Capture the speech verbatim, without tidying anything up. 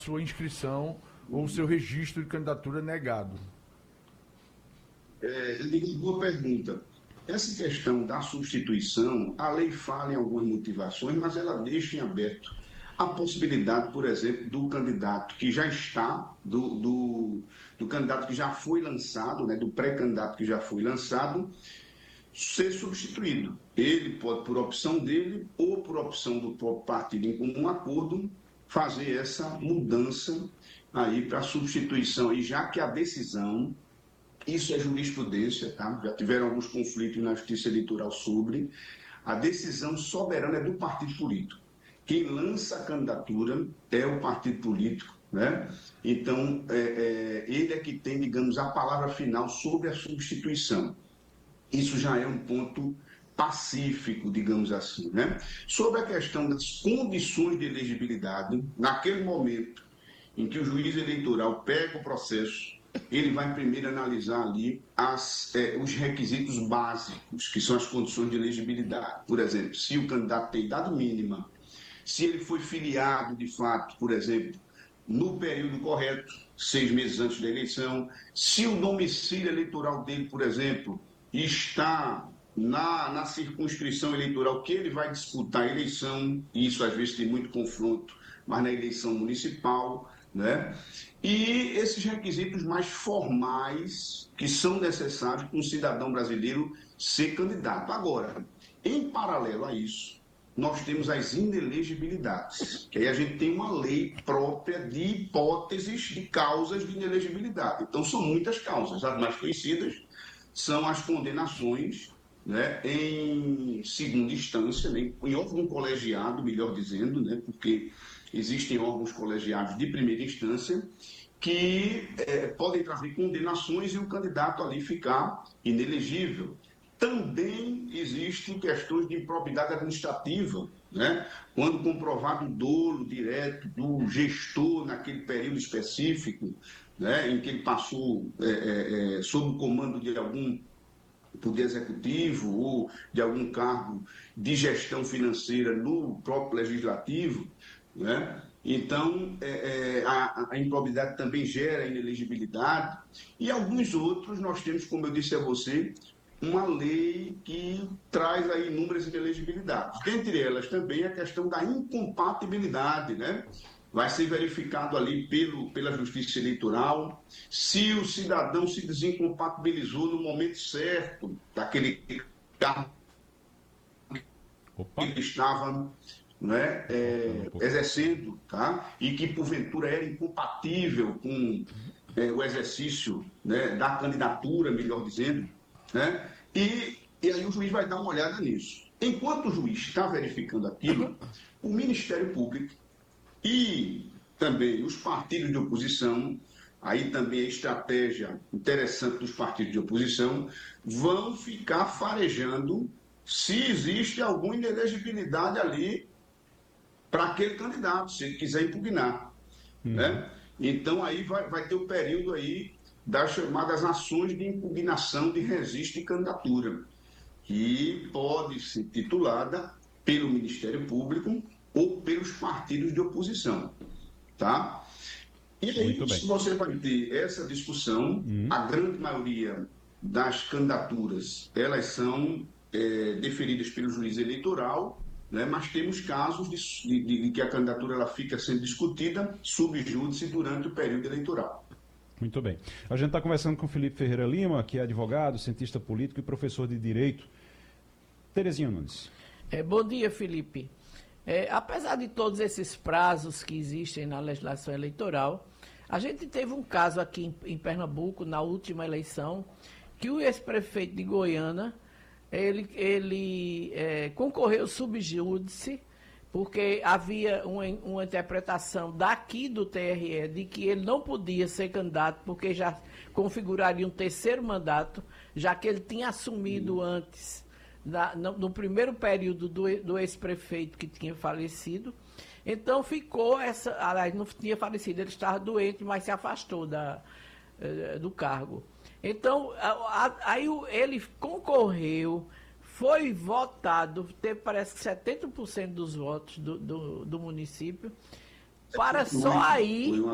sua inscrição ou o seu registro de candidatura negado. É, eu digo, boa pergunta. Essa questão da substituição, a lei fala em algumas motivações, mas ela deixa em aberto a possibilidade, por exemplo, do candidato que já está, do, do, do candidato que já foi lançado, né, do pré-candidato que já foi lançado, ser substituído. Ele pode, por opção dele ou por opção do próprio partido em comum acordo, fazer essa mudança aí para substituição, e já que a decisão, isso é jurisprudência, tá? Já tiveram alguns conflitos na Justiça Eleitoral sobre, a decisão soberana é do partido político. Quem lança a candidatura é o partido político, né? Então, é, é, ele é que tem, digamos, a palavra final sobre a substituição. Isso já é um ponto pacífico, digamos assim, né? Sobre a questão das condições de elegibilidade, naquele momento em que o juiz eleitoral pega o processo, ele vai primeiro analisar ali as, eh, os requisitos básicos, que são as condições de elegibilidade. Por exemplo, se o candidato tem idade mínima, se ele foi filiado, de fato, por exemplo, no período correto, seis meses antes da eleição, se o domicílio eleitoral dele, por exemplo, está na, na circunscrição eleitoral que ele vai disputar a eleição, e isso às vezes tem muito confronto, mas na eleição municipal, né? E esses requisitos mais formais que são necessários para um cidadão brasileiro ser candidato. Agora, em paralelo a isso, nós temos as inelegibilidades, que aí a gente tem uma lei própria de hipóteses de causas de inelegibilidade. Então, são muitas causas. As mais conhecidas são as condenações, né, em segunda instância, né, em órgão colegiado, melhor dizendo, né, porque existem órgãos colegiados de primeira instância que é, podem trazer condenações e o candidato ali ficar inelegível. Também existem questões de improbidade administrativa, né? Quando comprovado o dolo direto do gestor naquele período específico, né, em que ele passou é, é, é, sob o comando de algum poder executivo ou de algum cargo de gestão financeira no próprio legislativo, né? Então, é, é, a, a improbidade também gera inelegibilidade, e alguns outros nós temos, como eu disse a você, uma lei que traz aí inúmeras inelegibilidades. Dentre elas também a questão da incompatibilidade, né? Vai ser verificado ali pelo, pela Justiça Eleitoral se o cidadão se desincompatibilizou no momento certo daquele cargo que ele estava, né, é, exercendo, tá? E que porventura era incompatível com é, o exercício, né, da candidatura, melhor dizendo, né? E, e aí o juiz vai dar uma olhada nisso. Enquanto o juiz está verificando aquilo, o Ministério Público e também os partidos de oposição, aí também a estratégia interessante dos partidos de oposição, vão ficar farejando se existe alguma inelegibilidade ali para aquele candidato, se ele quiser impugnar. Uhum. Né? Então aí vai, vai ter o período aí das chamadas ações de impugnação de registro de candidatura, que pode ser titulada pelo Ministério Público ou pelos partidos de oposição, tá? E aí você vai ter essa discussão, uhum. A grande maioria das candidaturas, elas são é, deferidas pelo juiz eleitoral, né? Mas temos casos de, de, de que a candidatura ela fica sendo discutida sub júdice durante o período eleitoral. Muito bem. A gente está conversando com o Felipe Ferreira Lima, que é advogado, cientista político e professor de Direito. Terezinha Nunes. É, bom dia, Felipe. É, apesar de todos esses prazos que existem na legislação eleitoral, a gente teve um caso aqui em, em Pernambuco, na última eleição, que o ex-prefeito de Goiânia, ele, ele é, concorreu sub júdice, porque havia uma, uma interpretação daqui do T R E de que ele não podia ser candidato, porque já configuraria um terceiro mandato, já que ele tinha assumido uhum. antes, na, no, no primeiro período do, do ex-prefeito que tinha falecido. Então ficou essa, aliás, não tinha falecido, ele estava doente, mas se afastou da, do cargo. Então, a, a, aí ele concorreu, foi votado, teve parece que setenta por cento dos votos do, do, do município, para só aí